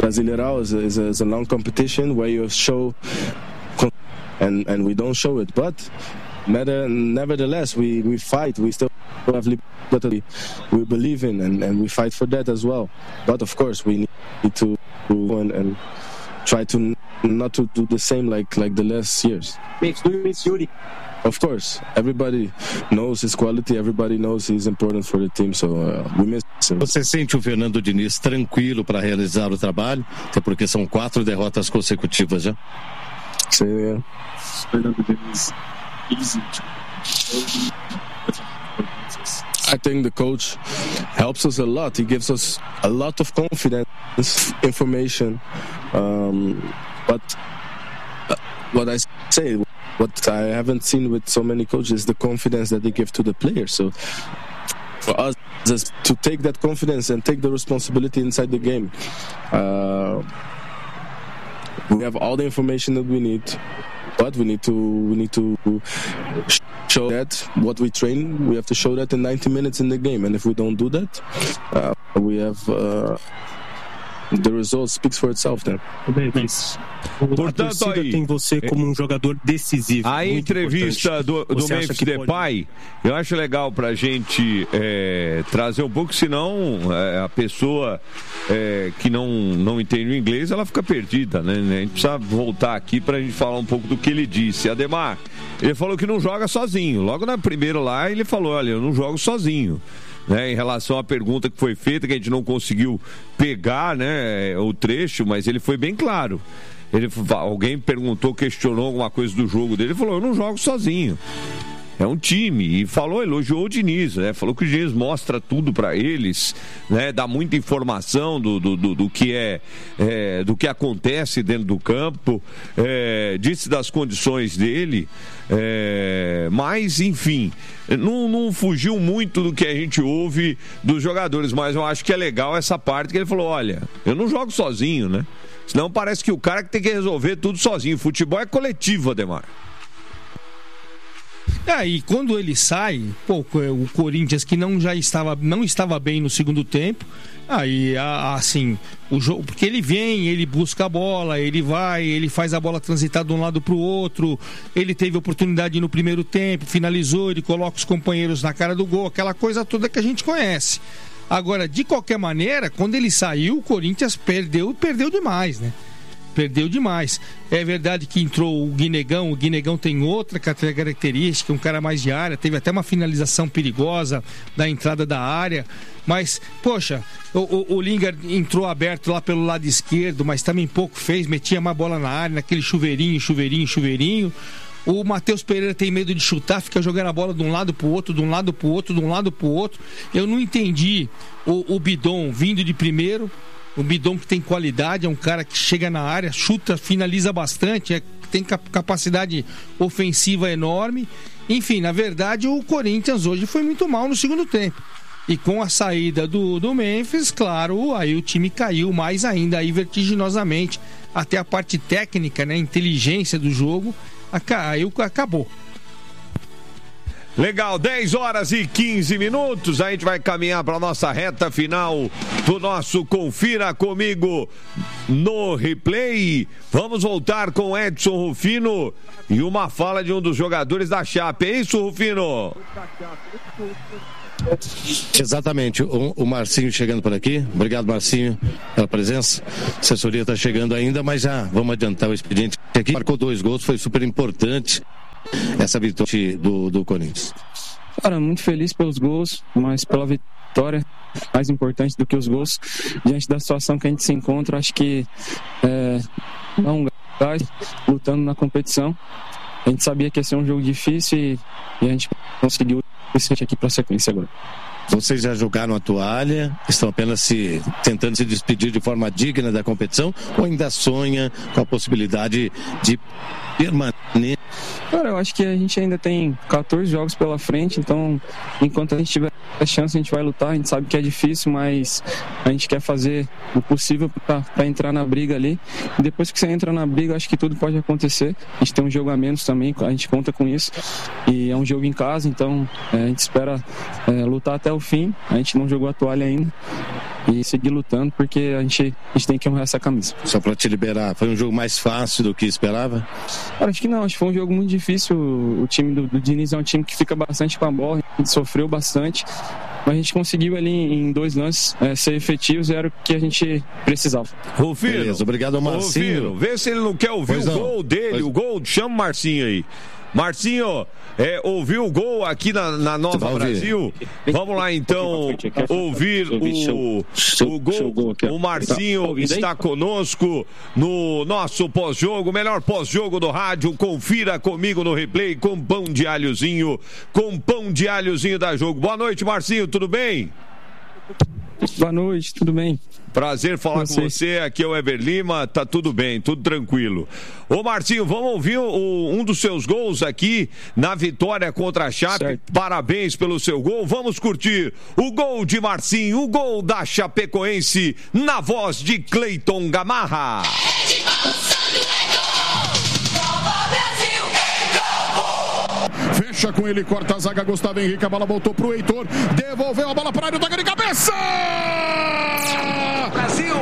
Brasileirão is a long competition where you show, and we don't show it, but nevertheless we fight. We still have liberty we believe in, and we fight for that as well. But of course we need to and try to not to do the same like the last years. Of course, everybody knows his quality, everybody knows he's important for the team, so we miss him. Você sente o Fernando Diniz tranquilo para realizar o trabalho? Até porque são 4 derrotas consecutivas já. Sim, Fernando Diniz, easy. I think the coach helps us a lot. He gives us a lot of confidence, information. But what I say, what I haven't seen with so many coaches is the confidence that they give to the players. So for us, just to take that confidence and take the responsibility inside the game. We have all the information that we need, but we need to show that what we train. We have to show that in 90 minutes in the game, and if we don't do that, we have the result speaks for itself then. A torcida tem você como um jogador decisivo. A entrevista do Memphis Depay, eu acho legal pra gente trazer um pouco, senão a pessoa que não entende o inglês, ela fica perdida, né? A gente precisa voltar aqui pra gente falar um pouco do que ele disse. Ademar, ele falou que não joga sozinho. Logo na primeira lá, ele falou, olha, eu não jogo sozinho. Né, em relação à pergunta que foi feita, que a gente não conseguiu pegar, né, o trecho, mas ele foi bem claro. Alguém perguntou, questionou alguma coisa do jogo dele, ele falou, eu não jogo sozinho. É um time, e elogiou o Diniz, né? Falou que o Diniz mostra tudo para eles, né? Dá muita informação do que acontece dentro do campo, disse das condições dele, mas enfim, não fugiu muito do que a gente ouve dos jogadores, mas eu acho que é legal essa parte que ele falou, olha, eu não jogo sozinho, né? Senão parece que o cara que tem que resolver tudo sozinho. Futebol é coletivo, Ademar. E quando ele sai, o Corinthians que não estava bem no segundo tempo, aí assim, o jogo, porque ele vem, ele busca a bola, ele vai, ele faz a bola transitar de um lado para o outro, ele teve oportunidade no primeiro tempo, finalizou, ele coloca os companheiros na cara do gol, aquela coisa toda que a gente conhece. Agora, de qualquer maneira, quando ele saiu, o Corinthians perdeu demais, né? Perdeu demais. É verdade que entrou o Guinegão tem outra característica, um cara mais de área, teve até uma finalização perigosa da entrada da área, mas, poxa, o Lingard entrou aberto lá pelo lado esquerdo, mas também pouco fez, metia mais bola na área, naquele chuveirinho. O Matheus Pereira tem medo de chutar, fica jogando a bola de um lado pro outro. Eu não entendi o Bidon vindo de primeiro. O Bidon que tem qualidade, é um cara que chega na área, chuta, finaliza bastante, tem capacidade ofensiva enorme. Enfim, na verdade, o Corinthians hoje foi muito mal no segundo tempo. E com a saída do Memphis, claro, aí o time caiu mais ainda, aí vertiginosamente. Até a parte técnica, né, inteligência do jogo, aí acabou. Legal, 10h15, a gente vai caminhar para a nossa reta final do nosso Confira Comigo no Replay. Vamos voltar com Edson Rufino e uma fala de um dos jogadores da Chape. É isso, Rufino? Exatamente, o Marcinho chegando por aqui. Obrigado, Marcinho, pela presença. A assessoria está chegando ainda, mas já vamos adiantar o expediente aqui. Marcou 2 gols, foi super importante essa vitória do Corinthians. Cara, muito feliz pelos gols, mas pela vitória, mais importante do que os gols, diante da situação que a gente se encontra, acho que dá um gás lutando na competição. A gente sabia que ia ser um jogo difícil e a gente conseguiu esse aqui para a sequência agora. Vocês já jogaram a toalha? Estão apenas tentando se despedir de forma digna da competição? Ou ainda sonha com a possibilidade de permanecer? Cara, eu acho que a gente ainda tem 14 jogos pela frente, então enquanto a gente tiver a chance, a gente vai lutar. A gente sabe que é difícil, mas a gente quer fazer o possível para entrar na briga ali. E depois que você entra na briga, acho que tudo pode acontecer. A gente tem um jogo a menos também, a gente conta com isso. E é um jogo em casa, então a gente espera lutar até o fim. A gente não jogou a toalha ainda. e seguir lutando, porque a gente tem que honrar essa camisa. Só para te liberar, foi um jogo mais fácil do que esperava? Cara, acho que não, acho que foi um jogo muito difícil. O time do Diniz é um time que fica bastante com a bola, a gente sofreu bastante, mas a gente conseguiu ali em 2 lances ser efetivos, era o que a gente precisava. Rufino, beleza, obrigado ao Marcinho. Rufino, vê se ele não quer ouvir o gol dele, o gol, chama o Marcinho aí. Marcinho, ouviu o gol aqui na Nova Brasil? Vamos lá então ouvir o gol. O Marcinho está conosco no nosso pós-jogo, melhor pós-jogo do rádio. Confira comigo no replay com pão de alhozinho, da Jogo. Boa noite, Marcinho, tudo bem? Boa noite, tudo bem? Prazer falar com você, aqui é o Eber Lima, tá tudo bem, tudo tranquilo. Ô Marcinho, vamos ouvir um dos seus gols aqui na vitória contra a Chape, certo. Parabéns pelo seu gol, vamos curtir o gol de Marcinho, o gol da Chapecoense, na voz de Cleiton Gamarra. Fecha com ele, corta a zaga, Gustavo Henrique, a bola voltou pro Heitor, devolveu a bola para a área, toca de cabeça! Brasil!